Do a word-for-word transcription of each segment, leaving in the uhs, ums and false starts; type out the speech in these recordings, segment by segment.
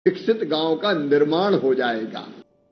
विकसित गांव का निर्माण हो जाएगा।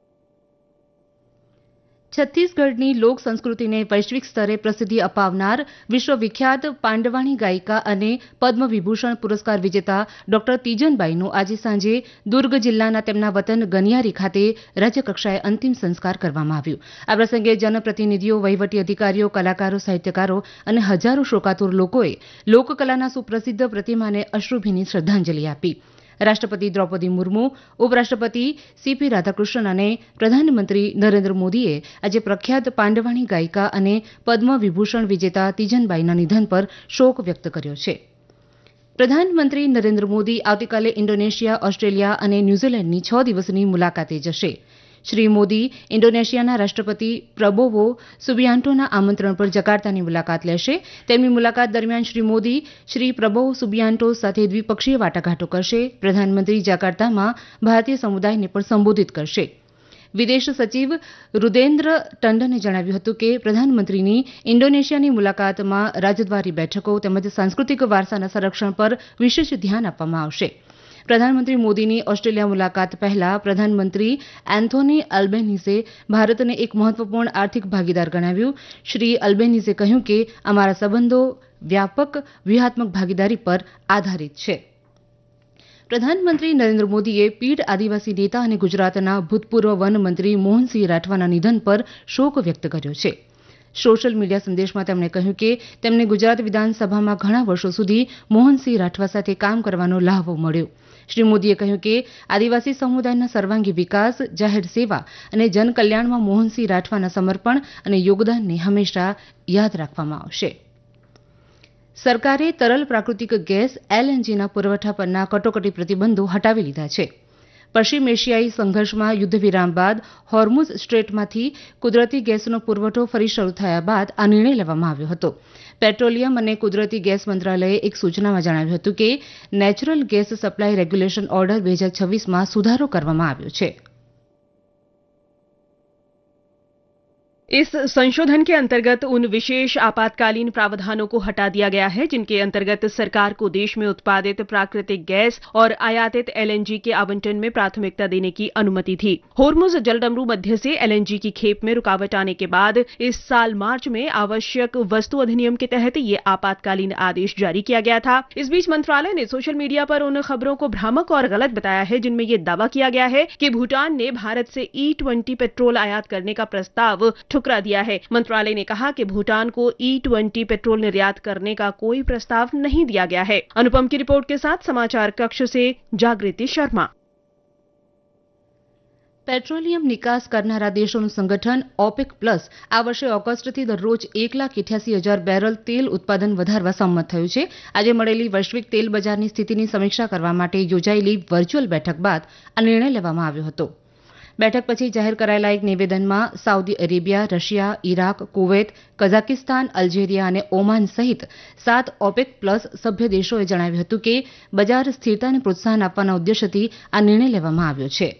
છત્તીસગઢની લોક સંસ્કૃતિને વૈશ્વિક સ્તરે પ્રસિદ્ધિ અપાવનાર વિશ્વવિખ્યાત પાંડવાણી ગાયિકા અને પદ્મ વિભૂષણ પુરસ્કાર વિજેતા ડોક્ટર તીજનબાઈનું આજે સાંજે દુર્ગ જિલ્લાના તેમના વતન ગનિયારી ખાતે રાજ્યકક્ષાએ અંતિમ સંસ્કાર કરવામાં આવ્યું. આ પ્રસંગે જનપ્રતિનિધિઓ, વહીવટી અધિકારીઓ, કલાકારો, સાહિત્યકારો અને હજારો શોકાતુર લોકોએ લોકકલાના સુપ્રસિદ્ધ પ્રતિમાને અશ્રુભીની શ્રદ્ધાંજલિ આપી. રાષ્ટ્રપતિ દ્રૌપદી મુર્મુ, ઉપરાષ્ટ્રપતિ સીપી રાધાકૃષ્ણન અને પ્રધાનમંત્રી નરેન્દ્ર મોદીએ આજે પ્રખ્યાત પાંડવાણી ગાયિકા અને પદ્મ વિભૂષણ વિજેતા તીજનબાઈના નિધન પર શોક વ્યક્ત કર્યો છે. પ્રધાનમંત્રી નરેન્દ્ર મોદી આવતીકાલે ઇન્ડોનેશિયા, ઓસ્ટ્રેલિયા અને ન્યૂઝીલેન્ડની છ દિવસની મુલાકાતે જશે. શ્રી મોદી ઇન્ડોનેશિયાના રાષ્ટ્રપતિ પ્રબોવો સુબિયાન્ટોના આમંત્રણ પર જકાર્તાની મુલાકાત લેશે. તેમની મુલાકાત દરમિયાન શ્રી મોદી શ્રી પ્રબોવો સુબિયાન્ટો સાથે દ્વિપક્ષીય વાટાઘાટો કરશે. પ્રધાનમંત્રી જાકાર્તામાં ભારતીય સમુદાયને પણ સંબોધિત કરશે. વિદેશ સચિવ રુદેન્દ્ર ટંડને જણાવ્યું હતું કે પ્રધાનમંત્રીની ઇન્ડોનેશિયાની મુલાકાતમાં રાજદ્વારી બેઠકો તેમજ સાંસ્કૃતિક વારસાના સંરક્ષણ પર વિશેષ ધ્યાન આપવામાં આવશે. પ્રધાનમંત્રી મોદીની ઓસ્ટ્રેલિયા મુલાકાત પહેલા પ્રધાનમંત્રી એન્થોની અલ્બેનીઝે ભારતને એક મહત્વપૂર્ણ આર્થિક ભાગીદાર ગણાવ્યું. શ્રી અલ્બેનીઝે કહ્યું કે અમારા સંબંધો વ્યાપક વ્યૂહાત્મક ભાગીદારી પર આધારિત છે. પ્રધાનમંત્રી નરેન્દ્ર મોદીએ પીઢ આદિવાસી નેતા અને ગુજરાતના ભૂતપૂર્વ વન મંત્રી મોહનસિંહ રાઠવાના નિધન પર શોક વ્યક્ત કર્યો છે. સોશિયલ મીડિયા સંદેશમાં તેમણે કહ્યું કે તેમને ગુજરાત વિધાનસભામાં ઘણા વર્ષો સુધી મોહનસિંહ રાઠવા સાથે કામ કરવાનો લહાવો મળ્યો. શ્રી મોદીએ કહ્યું કે આદિવાસી સમુદાયના સર્વાંગી વિકાસ, જાહેર સેવા અને જનકલ્યાણમાં મોહનસિંહ રાઠવાના સમર્પણ અને યોગદાનને હંમેશા યાદ રાખવામાં આવશે. સરકારે તરલ પ્રાકૃતિક ગેસ એલએનજીના પુરવઠા પરના કટોકટી પ્રતિબંધો હટાવી લીધા છે. પશ્ચિમ એશિયાઈ સંઘર્ષમાં યુદ્ધ વિરામ બાદ હોર્મુઝ સ્ટ્રેટમાંથી કુદરતી ગેસનો પુરવઠો ફરી શરૂ થયા બાદ આ નિર્ણય લેવામાં આવ્યો હતો. પેટ્રોલિયમ અને કુદરતી ગેસ મંત્રાલયે એક સૂચનામાં જણાવ્યું હતું કે natural gas supply regulation order બે હજાર છવ્વીસમાં સુધારો કરવામાં આવ્યો છે. इस संशोधन के अंतर्गत उन विशेष आपातकालीन प्रावधानों को हटा दिया गया है जिनके अंतर्गत सरकार को देश में उत्पादित प्राकृतिक गैस और आयातित एलएनजी के आवंटन में प्राथमिकता देने की अनुमति थी. होर्मुज जलडमरू मध्य से एलएनजी की खेप में रुकावट आने के बाद इस साल मार्च में आवश्यक वस्तु अधिनियम के तहत ये आपातकालीन आदेश जारी किया गया था. इस बीच मंत्रालय ने सोशल मीडिया पर उन खबरों को भ्रामक और गलत बताया है जिनमें ये दावा किया गया है कि भूटान ने भारत से ई ट्वेंटी पेट्रोल आयात करने का प्रस्ताव ठुकरा दिया है. मंत्रालय ने कहा कि भूटान को ई ट्वेंटी पेट्रोल निर्यात करने का कोई प्रस्ताव नहीं दिया गया है. अनुपम की रिपोर्ट के साथ समाचार कक्ष से जागृति शर्मा. પેટ્રોલિયમ નિકાસ કરનારા દેશોનું સંગઠન ઓપેક પ્લસ આ વર્ષે ઓગસ્ટથી દરરોજ એક લાખ ઇઠ્યાસી હજાર બેરલ તેલ ઉત્પાદન વધારવા સંમત થયું છે. આજે મળેલી વૈશ્વિક તેલ બજારની સ્થિતિની સમીક્ષા કરવા માટે યોજાયેલી વર્ચ્યુઅલ બેઠક બાદ આ નિર્ણય લેવામાં આવ્યો હતો. બેઠક પછી જાહેર કરાયેલા એક નિવેદનમાં Saudi Arabia, Russia, Iraq, Kuwait, Kazakhstan, Algeria અને ઓમાન સહિત સાત ઓપેક પ્લસ સભ્ય દેશોએ જણાવ્યું હતું કે બજાર સ્થિરતાને પ્રોત્સાહન આપવાના ઉદ્દેશ્યથી આ નિર્ણય લેવામાં આવ્યો છે.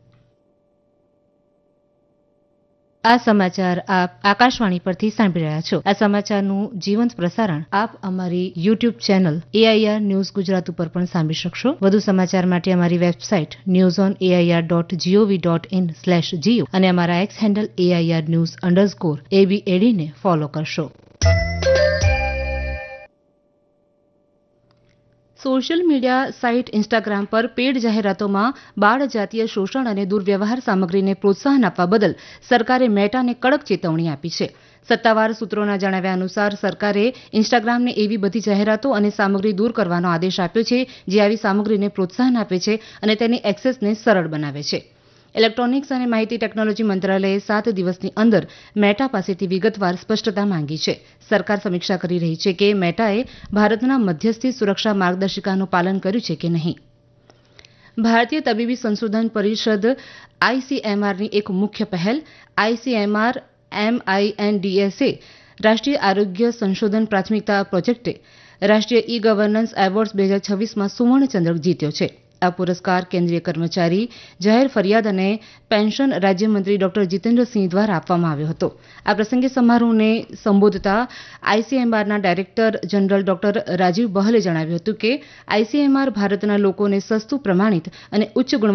આ સમાચાર આપ આકાશવાણી પરથી સાંભળી રહ્યા છો. આ સમાચારનું જીવંત પ્રસારણ આપ અમારી YouTube channel AIR news Gujarat ઉપર પણ સાંભળી શકશો. વધુ સમાચાર માટે અમારી website news on AIR dot GOV dot in slash Jio અને અમારા x handle AIR news underscore એબીએડીને follow કરશો. સોશિયલ મીડિયા સાઇટ ઇન્સ્ટાગ્રામ પર પેડ જાહેરાતોમાં બાળ જાતીય શોષણ અને દુર્વ્યવહાર સામગ્રીને પ્રોત્સાહન આપવા બદલ સરકારે મેટાને કડક ચેતવણી આપી છે. સત્તાવાર સૂત્રોના જણાવ્યા અનુસાર સરકારે ઇન્સ્ટાગ્રામને એવી બધી જાહેરાતો અને સામગ્રી દૂર કરવાનો આદેશ આપ્યો છે જે આવી સામગ્રીને પ્રોત્સાહન આપે છે અને તેની એક્સેસને સરળ બનાવે છે. ઇલેક્ટ્રોનિક્સ અને માહિતી ટેકનોલોજી મંત્રાલયે સાત દિવસની અંદર મેટા પાસેથી વિગતવાર સ્પષ્ટતા માંગી છે. સરકાર સમીક્ષા કરી રહી છે કે મેટાએ ભારતના મધ્યસ્થી સુરક્ષા માર્ગદર્શિકાનું પાલન કર્યું છે કે નહીં. ભારતીય તબીબી સંશોધન પરિષદ આઈસીએમઆરની એક મુખ્ય પહેલ આઈસીએમઆર એમઆઈએનડીએસે રાષ્ટ્રીય આરોગ્ય સંશોધન પ્રાથમિકતા પ્રોજેક્ટે રાષ્ટ્રીય ઈ ગવર્નન્સ એવોર્ડ્સ બે હજાર છવ્વીસમાં સુવર્ણ ચંદ્રક જીત્યો છે. આ પુરસ્કાર કેન્દ્રીય કર્મચારી જાહેર ફરિયાદ અને પેન્શન રાજ્યમંત્રી ડોક્ટર જીતેન્દ્રસિંહ દ્વારા આપવામાં આવ્યો હતો. આ પ્રસંગે સમારોહને સંબોધતા આઈસીએમઆરના ડાયરેક્ટર જનરલ ડોક્ટર રાજીવ બહલે જણાવ્યું હતું કે આઈસીએમઆર ભારતના લોકોને સસ્તું પ્રમાણિત અને ઉચ્ચ ગુણવત્તાનું